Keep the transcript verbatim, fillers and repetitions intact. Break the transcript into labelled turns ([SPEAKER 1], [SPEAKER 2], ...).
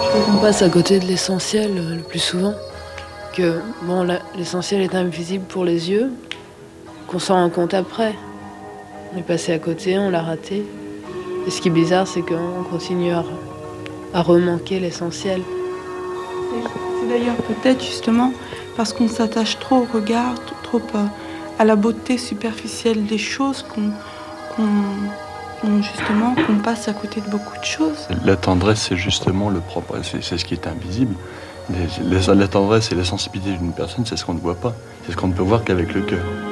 [SPEAKER 1] On passe à côté de l'essentiel euh, le plus souvent. Que bon, la- l'essentiel est invisible pour les yeux, qu'on s'en rend compte après. On est passé à côté, on l'a raté. Et ce qui est bizarre, c'est qu'on continue à, à remanquer l'essentiel.
[SPEAKER 2] C'est d'ailleurs peut-être justement parce qu'on s'attache trop au regard, t- trop euh, à la beauté superficielle des choses qu'on qu'on- qu'on, justement qu'on passe à côté de beaucoup de choses.
[SPEAKER 3] La tendresse, c'est justement le propre, c'est c'est ce qui est invisible. Les- les- la tendresse et la sensibilité d'une personne, c'est ce qu'on ne voit pas. C'est ce qu'on ne peut voir qu'avec le cœur.